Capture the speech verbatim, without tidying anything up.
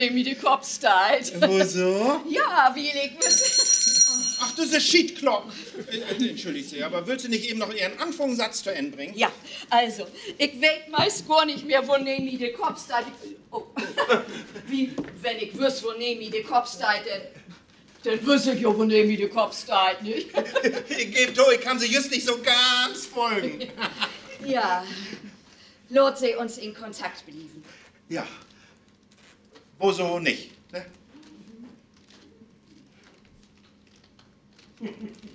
Wie de Kopf steht. Wo so? Ja, wie ich muss. Ach, das ist Schiedklock. Äh, entschuldigt Sie, aber willst du nicht eben noch Ihren Anfangssatz zu Ende bringen? Ja, also, ich weet meist gar nicht mehr, wo Nemi de Kopf steht. Oh, wie, wenn ich wüsste, wo Nemi de Kopf steht, dann, dann wüsste ich ja, wo Nemi de Kopf steht, nicht? Ich gebe zu, ich kann Sie just nicht so ganz folgen. Ja, lot sie uns in Kontakt blieben. Ja. Wo so nicht, ne?